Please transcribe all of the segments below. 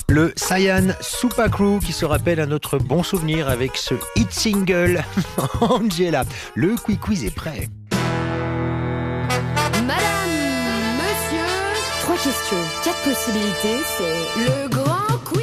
Le Cyan Super Crew qui se rappelle à notre bon souvenir avec ce hit single Angela. Le quiz est prêt. Madame, monsieur, 3 questions, 4 possibilités, c'est le grand quiz.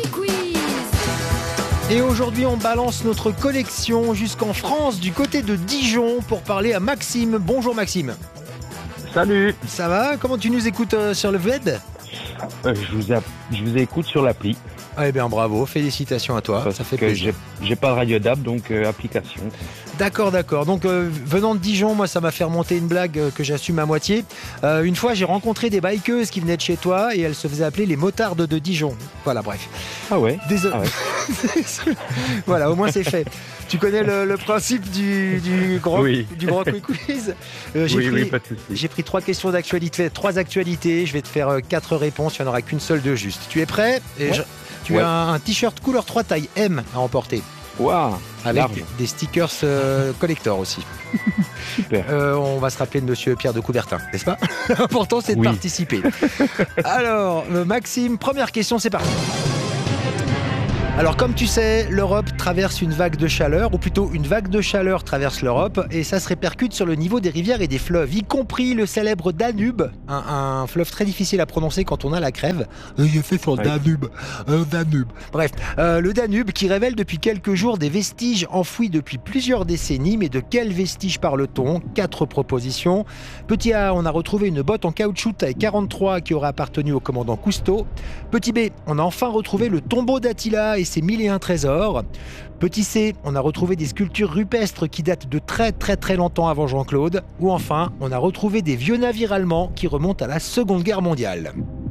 Et aujourd'hui, on balance notre collection jusqu'en France, du côté de Dijon, pour parler à Maxime. Bonjour Maxime. Salut. Ça va? Comment tu nous écoutes sur le web? Je vous écoute sur l'appli. Eh bien bravo, félicitations à toi, ça fait plaisir. J'ai pas de radio DAB, donc application. D'accord. Donc venant de Dijon, moi ça m'a fait remonter une blague que j'assume à moitié. Une fois j'ai rencontré des bikeuses qui venaient de chez toi et elles se faisaient appeler les motardes de Dijon. Voilà, bref. Ah ouais. Désolé. Ah ouais. Voilà, au moins c'est fait. Tu connais le principe du grand quiz. Oui, pas de souci. J'ai pris 3 questions d'actualité, 3 actualités. Je vais te faire 4 réponses, il n'y en aura qu'une seule de juste. Tu es prêt? Tu as un t-shirt couleur 3 taille M à emporter. Waouh. Avec des stickers collector aussi. Super. On va se rappeler de monsieur Pierre de Coubertin, n'est-ce pas? L'important c'est de participer. Alors, Maxime, première question, c'est parti. Alors comme tu sais, l'Europe traverse une vague de chaleur, ou plutôt une vague de chaleur traverse l'Europe, et ça se répercute sur le niveau des rivières et des fleuves, y compris le célèbre Danube, un fleuve très difficile à prononcer quand on a la crève. J'ai fait sur Danube. Bref, le Danube qui révèle depuis quelques jours des vestiges enfouis depuis plusieurs décennies, mais de quels vestiges parle-t-on? 4 propositions. Petit A, on a retrouvé une botte en caoutchouc taille 43 qui aurait appartenu au commandant Cousteau. Petit B, on a enfin retrouvé le tombeau d'Attila et ses 1001 trésors. Petit C, on a retrouvé des sculptures rupestres qui datent de très longtemps avant Jean-Claude. Ou enfin, on a retrouvé des vieux navires allemands qui remontent à la Seconde Guerre mondiale.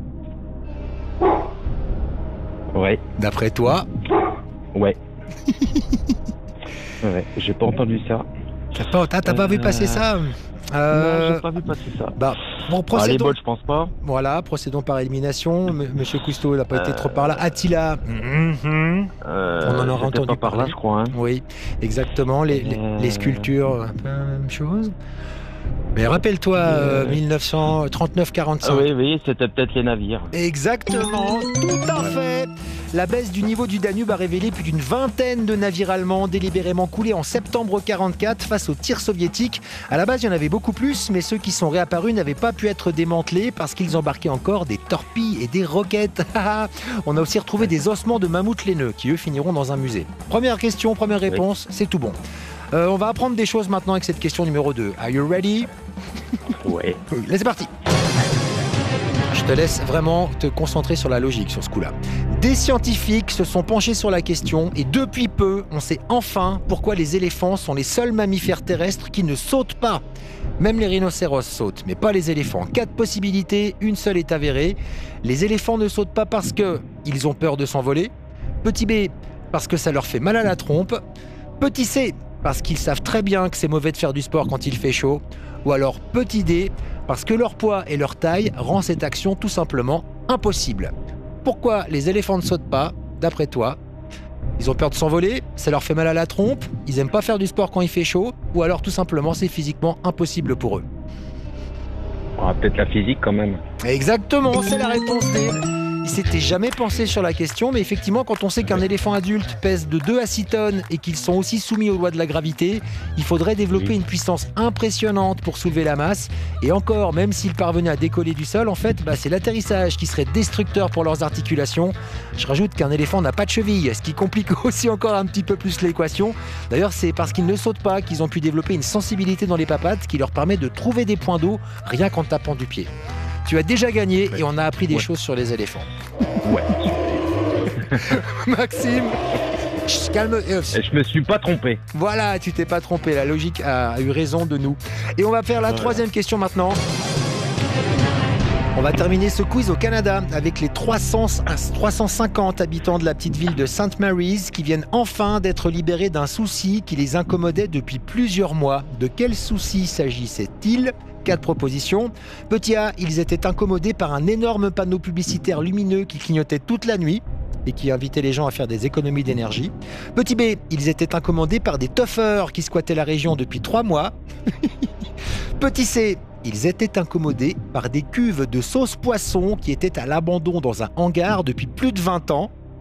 Ouais. D'après toi? Ouais. Ouais, j'ai pas entendu ça. T'as pas vu passer ça? Non, j'ai pas vu passer ça. Bon, procédons. Les bols, je pense pas. Voilà, procédons par élimination. Monsieur Cousteau, il n'a pas été trop par là. Attila, on en aura entendu pas par là, je crois. Hein. Oui, exactement. Les sculptures, un peu la même chose. Mais rappelle-toi, 1939-45. Ah oui, c'était peut-être les navires. Exactement, tout à fait. La baisse du niveau du Danube a révélé plus d'une vingtaine de navires allemands délibérément coulés en septembre 1944 face aux tirs soviétiques. À la base, il y en avait beaucoup plus, mais ceux qui sont réapparus n'avaient pas pu être démantelés parce qu'ils embarquaient encore des torpilles et des roquettes. On a aussi retrouvé des ossements de mammouths laineux qui, eux, finiront dans un musée. Première question, première réponse, c'est tout bon. On va apprendre des choses maintenant avec cette question numéro 2. Are you ready? Ouais. Là, c'est parti. Je te laisse vraiment te concentrer sur la logique sur ce coup-là. Des scientifiques se sont penchés sur la question et depuis peu, on sait enfin pourquoi les éléphants sont les seuls mammifères terrestres qui ne sautent pas. Même les rhinocéros sautent, mais pas les éléphants. 4 possibilités, une seule est avérée. Les éléphants ne sautent pas parce qu'ils ont peur de s'envoler. Petit B, parce que ça leur fait mal à la trompe. Petit C, parce qu'ils savent très bien que c'est mauvais de faire du sport quand il fait chaud. Ou alors petit D, parce que leur poids et leur taille rend cette action tout simplement impossible. Pourquoi les éléphants ne sautent pas, d'après toi? Ils ont peur de s'envoler, ça leur fait mal à la trompe, ils aiment pas faire du sport quand il fait chaud, ou alors tout simplement c'est physiquement impossible pour eux. Peut-être la physique quand même. Exactement, c'est la réponse D. Il s'était jamais pensé sur la question, mais effectivement, quand on sait qu'un éléphant adulte pèse de 2 à 6 tonnes et qu'ils sont aussi soumis aux lois de la gravité, il faudrait développer une puissance impressionnante pour soulever la masse. Et encore, même s'ils parvenaient à décoller du sol, en fait, c'est l'atterrissage qui serait destructeur pour leurs articulations. Je rajoute qu'un éléphant n'a pas de cheville, ce qui complique aussi encore un petit peu plus l'équation. D'ailleurs, c'est parce qu'ils ne sautent pas qu'ils ont pu développer une sensibilité dans les papates qui leur permet de trouver des points d'eau rien qu'en tapant du pied. Tu as déjà gagné et on a appris des choses sur les éléphants. Ouais. Maxime, calme. Je me suis pas trompé. Voilà, tu t'es pas trompé. La logique a eu raison de nous. Et on va faire la troisième question maintenant. On va terminer ce quiz au Canada avec les 350 habitants de la petite ville de St. Mary's qui viennent enfin d'être libérés d'un souci qui les incommodait depuis plusieurs mois. De quel souci s'agissait-il ? 4 propositions. Petit A, ils étaient incommodés par un énorme panneau publicitaire lumineux qui clignotait toute la nuit et qui invitait les gens à faire des économies d'énergie. Petit B, ils étaient incommodés par des tuffers qui squattaient la région depuis 3 mois. Petit C, ils étaient incommodés par des cuves de sauce poisson qui étaient à l'abandon dans un hangar depuis plus de 20 ans.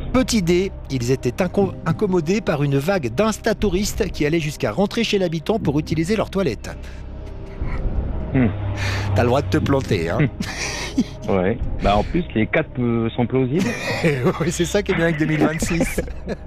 Petit D, ils étaient incommodés par une vague d'insta-touristes qui allaient jusqu'à rentrer chez l'habitant pour utiliser leurs toilettes. T'as le droit de te planter, hein. Ouais. Bah en plus, les 4 sont plausibles. Oui, c'est ça qui est bien avec 2026.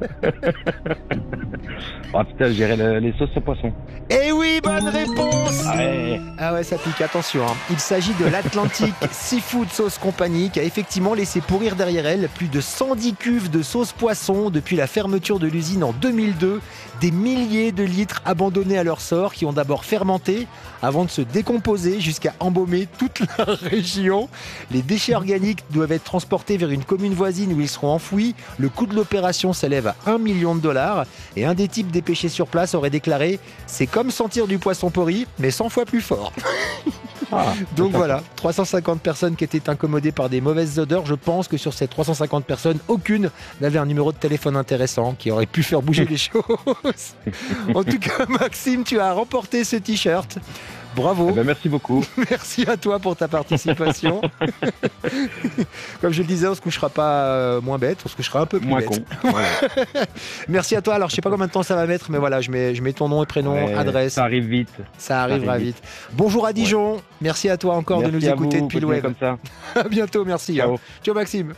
Ah putain, je dirais les sauces au poisson. Eh oui, bonne réponse. Ouais. Ah ouais, ça pique, attention, hein. Il s'agit de l'Atlantic Seafood Sauce Company qui a effectivement laissé pourrir derrière elle plus de 110 cuves de sauce poisson depuis la fermeture de l'usine en 2002. Des milliers de litres abandonnés à leur sort qui ont d'abord fermenté avant de se décomposer jusqu'à embaumer toute la région. Les déchets organiques doivent être transportés vers une commune voisine où ils seront enfouis. Le coût de l'opération s'élève à $1 million et un des types dépêchés sur place aurait déclaré « C'est comme sentir du poisson pourri, mais 100 fois plus fort ». Donc voilà, 350 personnes qui étaient incommodées par des mauvaises odeurs. Je pense que sur ces 350 personnes, aucune n'avait un numéro de téléphone intéressant qui aurait pu faire bouger les choses. En tout cas, Maxime, tu as remporté ce t-shirt. Bravo. Eh ben, merci beaucoup. Merci à toi pour ta participation. Comme je le disais, on se couchera pas moins bête, on se couchera un peu plus Moins bête. con. Voilà. Merci à toi. Alors, je sais pas combien de temps ça va mettre, mais voilà, je mets ton nom et prénom, Ouais, adresse. Ça arrive vite. Ça arrivera arrive vite. Bonjour à Dijon. Merci à toi encore Merci de nous à écouter vous, depuis le continuez web. comme ça. À bientôt, merci. Ciao. Ciao Maxime.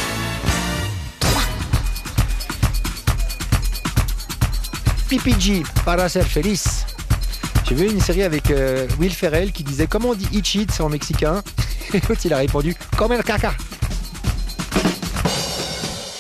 PPG, para ser feliz. J'ai vu une série avec Will Ferrell qui disait comment on dit eat shit en mexicain. Et l'autre il a répondu comme el caca.